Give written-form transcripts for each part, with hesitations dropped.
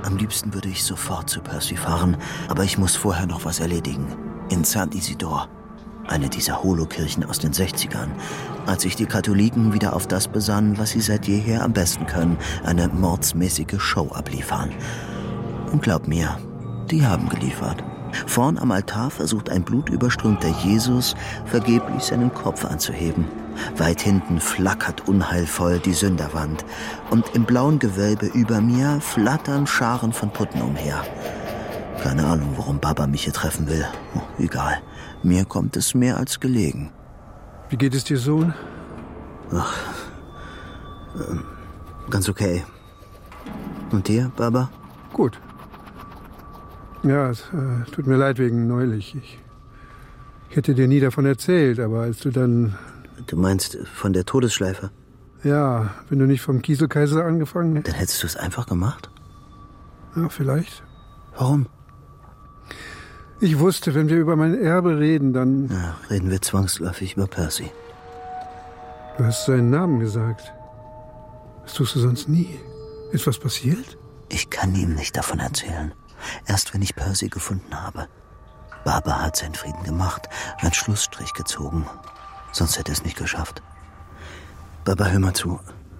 Am liebsten würde ich sofort zu Percy fahren, aber ich muss vorher noch was erledigen. In Saint-Isidore, eine dieser Holokirchen aus den 60ern, als sich die Katholiken wieder auf das besannen, was sie seit jeher am besten können, eine mordsmäßige Show abliefern. Und glaub mir, die haben geliefert. Vorn am Altar versucht ein blutüberströmter Jesus vergeblich seinen Kopf anzuheben. Weit hinten flackert unheilvoll die Sünderwand. Und im blauen Gewölbe über mir flattern Scharen von Putten umher. Keine Ahnung, warum Baba mich hier treffen will. Oh, egal, mir kommt es mehr als gelegen. Wie geht es dir, Sohn? Ach, ganz okay. Und dir, Baba? Gut. Ja, es tut mir leid wegen neulich. Ich hätte dir nie davon erzählt, aber als du dann... Du meinst von der Todesschleife? Ja, wenn du nicht vom Kieselkaiser angefangen hättest. Dann hättest du es einfach gemacht? Ja, vielleicht. Warum? Ich wusste, wenn wir über mein Erbe reden, dann... Ja, reden wir zwangsläufig über Percy. Du hast seinen Namen gesagt. Das tust du sonst nie. Ist was passiert? Ich kann ihm nicht davon erzählen. Erst wenn ich Percy gefunden habe. Baba hat seinen Frieden gemacht, einen Schlussstrich gezogen. Sonst hätte er es nicht geschafft. Baba, hör mal zu.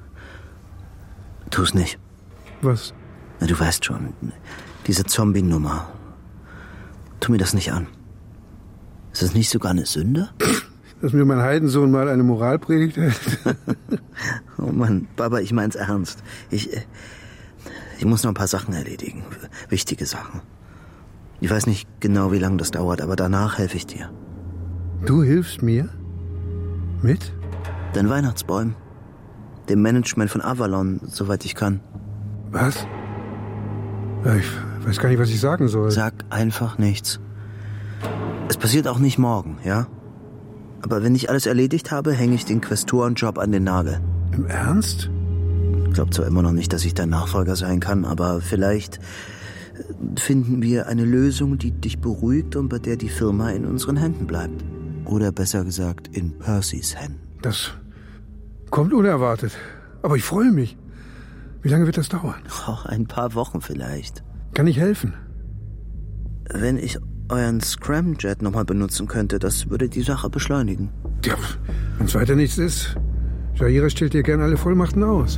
Tu's nicht. Was? Na, du weißt schon, diese Zombie-Nummer. Tu mir das nicht an. Ist das nicht sogar eine Sünde? Dass mir mein Heidensohn mal eine Moralpredigt hält? Oh Mann, Baba, ich mein's ernst. Ich muss noch ein paar Sachen erledigen. Wichtige Sachen. Ich weiß nicht genau, wie lange das dauert, aber danach helfe ich dir. Du hilfst mir? Mit? Den Weihnachtsbäumen. Dem Management von Avalon, soweit ich kann. Was? Ich weiß gar nicht, was ich sagen soll. Sag einfach nichts. Es passiert auch nicht morgen, ja? Aber wenn ich alles erledigt habe, hänge ich den Quästorenjob an den Nagel. Im Ernst? Ich glaube zwar immer noch nicht, dass ich dein Nachfolger sein kann, aber vielleicht finden wir eine Lösung, die dich beruhigt und bei der die Firma in unseren Händen bleibt. Oder besser gesagt, in Percys Händen. Das kommt unerwartet. Aber ich freue mich. Wie lange wird das dauern? Auch ein paar Wochen vielleicht. Kann ich helfen? Wenn ich euren Scramjet nochmal benutzen könnte, das würde die Sache beschleunigen. Ja, wenn es weiter nichts ist. Jaira stellt dir gern alle Vollmachten aus.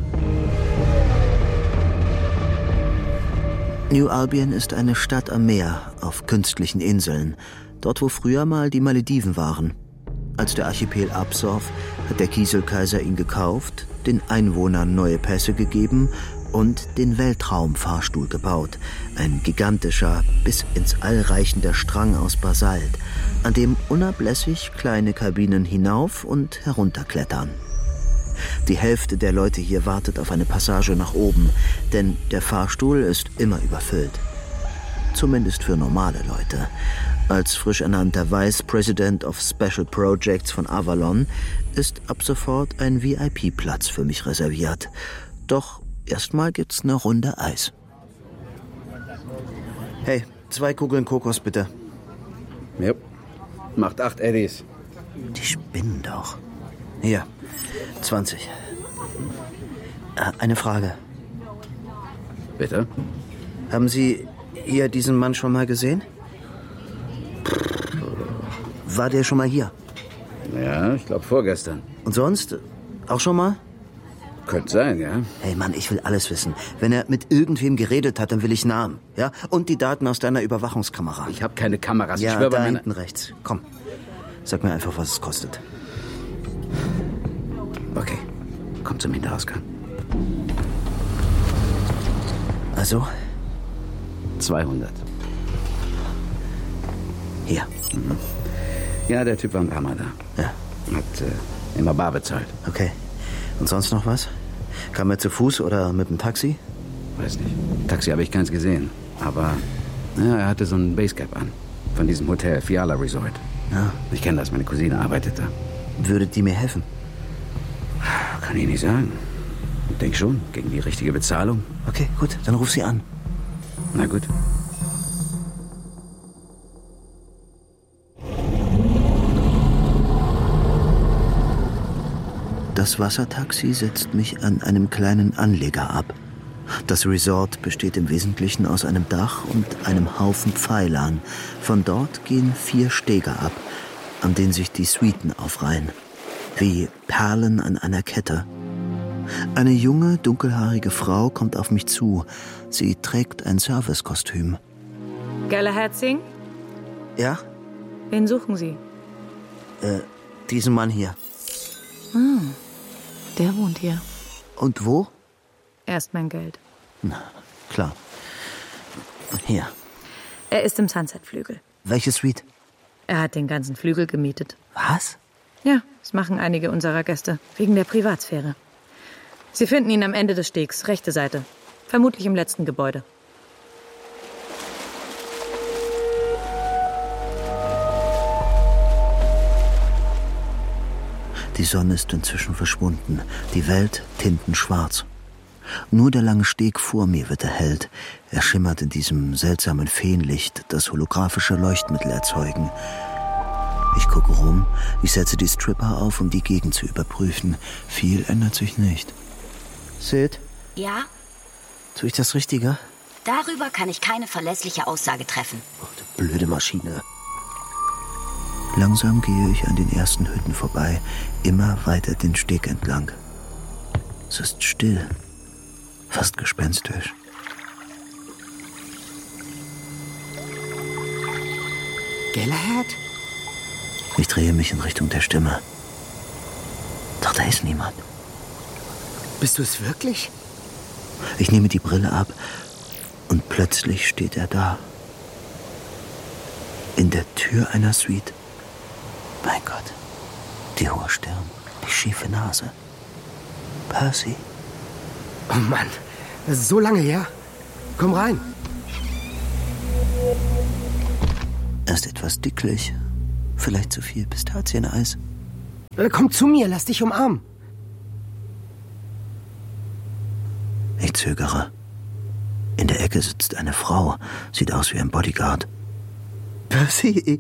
New Albion ist eine Stadt am Meer, auf künstlichen Inseln. Dort, wo früher mal die Malediven waren. Als der Archipel absoff, hat der Kieselkaiser ihn gekauft, den Einwohnern neue Pässe gegeben und den Weltraumfahrstuhl gebaut. Ein gigantischer, bis ins All reichender Strang aus Basalt, an dem unablässig kleine Kabinen hinauf und herunterklettern. Die Hälfte der Leute hier wartet auf eine Passage nach oben, denn der Fahrstuhl ist immer überfüllt. Zumindest für normale Leute. Als frisch ernannter Vice President of Special Projects von Avalon ist ab sofort ein VIP-Platz für mich reserviert. Doch erstmal gibt's eine Runde Eis. Hey, 2 Kugeln Kokos bitte. Ja, macht 8 Eddies. Die spinnen doch. Hier, 20. Eine Frage. Bitte? Haben Sie hier diesen Mann schon mal gesehen? War der schon mal hier? Ja, ich glaube vorgestern. Und sonst? Auch schon mal? Könnte sein, ja. Hey Mann, ich will alles wissen. Wenn er mit irgendwem geredet hat, dann will ich Namen. Ja? Und die Daten aus deiner Überwachungskamera. Ich habe keine Kameras. Ja, ich schwöre da bei hinten rechts. Komm, sag mir einfach, was es kostet. Okay, komm zum Hinterausgang. Also? 200. Hier. Mhm. Ja, der Typ war ein paar Mal da. Ja. Hat immer bar bezahlt. Okay. Und sonst noch was? Kam er zu Fuß oder mit dem Taxi? Weiß nicht. Taxi habe ich keins gesehen. Aber ja, er hatte so ein Basecap an. Von diesem Hotel, Fiala Resort. Ja. Ich kenne das, meine Cousine arbeitet da. Würde die mir helfen? Kann ich nicht sagen. Denk schon, gegen die richtige Bezahlung. Okay, gut, dann ruf sie an. Na gut. Das Wassertaxi setzt mich an einem kleinen Anleger ab. Das Resort besteht im Wesentlichen aus einem Dach und einem Haufen Pfeilern. Von dort gehen 4 Stege ab, an denen sich die Suiten aufreihen. Wie Perlen an einer Kette. Eine junge, dunkelhaarige Frau kommt auf mich zu. Sie trägt ein Servicekostüm. Galahad Singh? Ja? Wen suchen Sie? Diesen Mann hier. Der wohnt hier. Und wo? Erst mein Geld. Na, klar. Hier. Er ist im Sunset-Flügel. Welche Suite? Er hat den ganzen Flügel gemietet. Was? Ja, das machen einige unserer Gäste. Wegen der Privatsphäre. Sie finden ihn am Ende des Stegs, rechte Seite. Vermutlich im letzten Gebäude. Die Sonne ist inzwischen verschwunden. Die Welt tintenschwarz. Nur der lange Steg vor mir wird erhellt. Er schimmert in diesem seltsamen Feenlicht, das holographische Leuchtmittel erzeugen. Ich gucke rum, ich setze die Stripper auf, um die Gegend zu überprüfen. Viel ändert sich nicht. Sid, Ja, tue ich das Richtige? darüber kann ich keine verlässliche Aussage treffen. Oh, du blöde Maschine. Langsam gehe ich an den ersten Hütten vorbei, immer weiter den Steg entlang. Es ist still, fast gespenstisch. Galahad? Ich drehe mich in Richtung der Stimme. Doch da ist niemand. Bist du es wirklich? Ich nehme die Brille ab und plötzlich steht er da. In der Tür einer Suite. Mein Gott, die hohe Stirn, die schiefe Nase. Percy. Oh Mann, das ist so lange her. Komm rein. Er ist etwas dicklich. Vielleicht zu viel Pistazieneis. Komm zu mir, lass dich umarmen. Ich zögere. In der Ecke sitzt eine Frau. Sieht aus wie ein Bodyguard. Percy,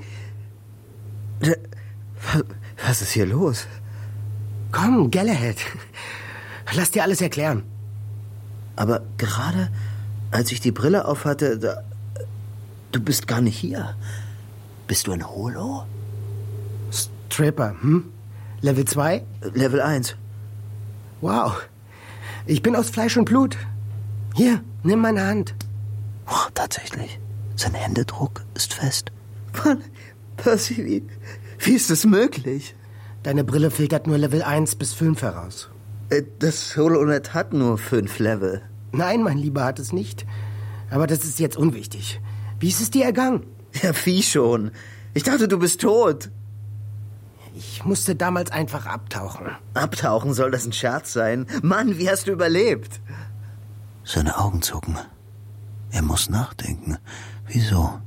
was ist hier los? Komm, Galahad. Lass dir alles erklären. Aber gerade als ich die Brille aufhatte, du bist gar nicht hier. Bist du ein Holo? Stripper, Level 2? Level 1. Wow. Ich bin aus Fleisch und Blut. Hier, nimm meine Hand. Oh, tatsächlich. Sein Händedruck ist fest. Mann, Percy, wie ist das möglich? Deine Brille filtert nur Level 1 bis 5 heraus. Das HoloNet hat nur 5 Level. Nein, mein Lieber, hat es nicht. Aber das ist jetzt unwichtig. Wie ist es dir ergangen? Ja, wie schon. Ich dachte, du bist tot. Ich musste damals einfach abtauchen. Abtauchen, soll das ein Scherz sein? Mann, wie hast du überlebt? Seine Augen zucken. Er muss nachdenken. Wieso?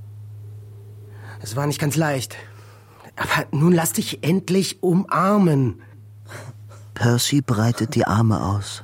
Es war nicht ganz leicht. Aber nun lass dich endlich umarmen. Percy breitet die Arme aus.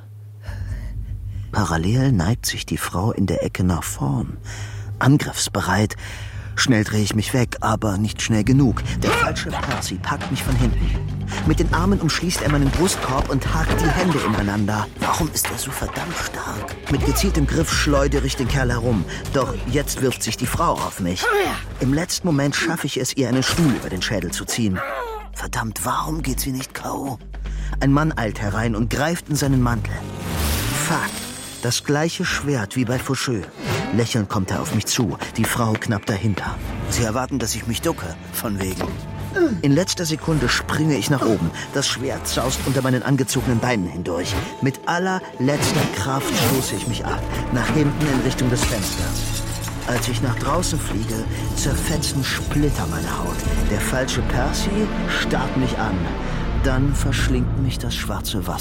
Parallel neigt sich die Frau in der Ecke nach vorn. Angriffsbereit. Schnell drehe ich mich weg, aber nicht schnell genug. Der falsche Percy packt mich von hinten. Mit den Armen umschließt er meinen Brustkorb und hakt die Hände ineinander. Warum ist er so verdammt stark? Mit gezieltem Griff schleudere ich den Kerl herum. Doch jetzt wirft sich die Frau auf mich. Im letzten Moment schaffe ich es, ihr einen Stuhl über den Schädel zu ziehen. Verdammt, warum geht sie nicht K.O.? Ein Mann eilt herein und greift in seinen Mantel. Fuck. Das gleiche Schwert wie bei Faucheux. Lächelnd kommt er auf mich zu, die Frau knapp dahinter. Sie erwarten, dass ich mich ducke, von wegen. In letzter Sekunde springe ich nach oben. Das Schwert saust unter meinen angezogenen Beinen hindurch. Mit allerletzter Kraft stoße ich mich ab, nach hinten in Richtung des Fensters. Als ich nach draußen fliege, zerfetzen Splitter meine Haut. Der falsche Percy starrt mich an. Dann verschlingt mich das schwarze Wasser.